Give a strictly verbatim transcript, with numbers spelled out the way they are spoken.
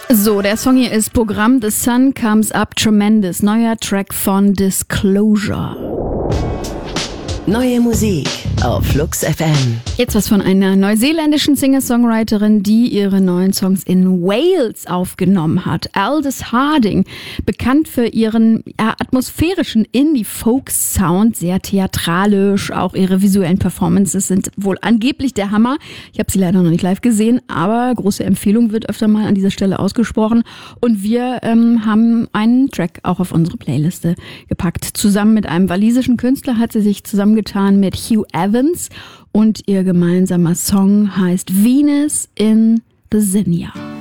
So, der Song hier ist Programm. The Sun Comes Up Tremendous. Neuer Track von Disclosure. Neue Musik auf Flux F M. Jetzt was von einer neuseeländischen Singer-Songwriterin, die ihre neuen Songs in Wales aufgenommen hat. Aldous Harding, bekannt für ihren ja, atmosphärischen Indie-Folk-Sound, sehr theatralisch. Auch ihre visuellen Performances sind wohl angeblich der Hammer. Ich habe sie leider noch nicht live gesehen, aber große Empfehlung wird öfter mal an dieser Stelle ausgesprochen. Und wir ähm, haben einen Track auch auf unsere Playliste gepackt. Zusammen mit einem walisischen Künstler hat sie sich zusammengetan mit Hugh Evans und ihr gemeinsamer Song heißt Venus in the Zinnia.